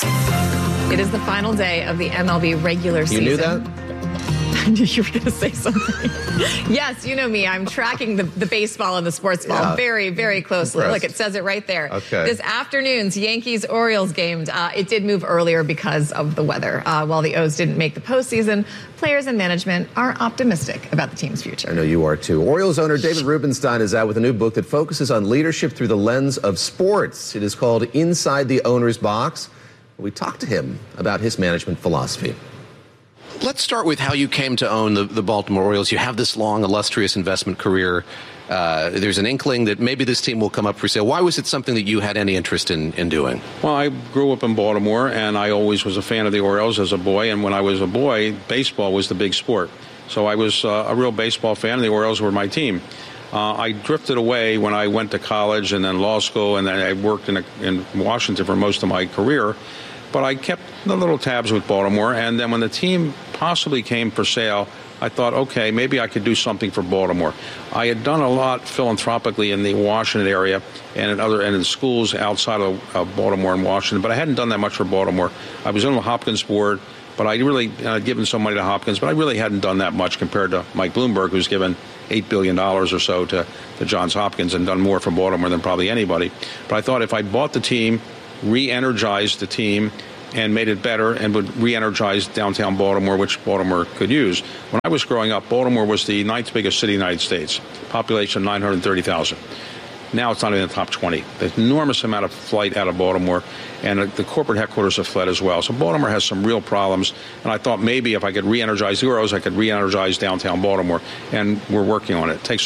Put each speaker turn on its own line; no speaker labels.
It is the final day of the MLB regular season.
You knew that?
I knew you were going to say something. Yes, you know me. I'm tracking the baseball and the sports ball very, very closely.
Impressed.
Look, it says it right there.
Okay.
This afternoon's Yankees-Orioles game, it did move earlier because of the weather. While the O's didn't make the postseason, players and management are optimistic about the team's future.
I know you are, too. Orioles owner David Rubenstein is out with a new book that focuses on leadership through the lens of sports. It is called Inside the Owner's Box. We talked to him about his management philosophy.
Let's start with how you came to own the Baltimore Orioles. You have this long, illustrious investment career. There's an inkling that maybe this team will come up for sale. Why was it something that you had any interest in doing?
Well, I grew up in Baltimore, and I always was a fan of the Orioles as a boy. And when I was a boy, baseball was the big sport. So I was a real baseball fan, and the Orioles were my team. I drifted away when I went to college and then law school, and then I worked in Washington for most of my career. But I kept the little tabs with Baltimore, and then when the team possibly came for sale, I thought, okay, maybe I could do something for Baltimore. I had done a lot philanthropically in the Washington area and in schools outside of Baltimore and Washington, but I hadn't done that much for Baltimore. I was on the Hopkins board, but I really given some money to Hopkins, but I really hadn't done that much compared to Mike Bloomberg, who's given $8 billion or so to Johns Hopkins and done more for Baltimore than probably anybody. But I thought if I bought the team, re-energized the team, and made it better and would re-energize downtown Baltimore, which Baltimore could use. When I was growing up, Baltimore was the ninth biggest city in the United States, population 930,000. Now it's not in the top 20. There's an enormous amount of flight out of Baltimore, and the corporate headquarters have fled as well. So Baltimore has some real problems, and I thought maybe if I could re-energize the Orioles, I could re-energize downtown Baltimore, and we're working on it. It takes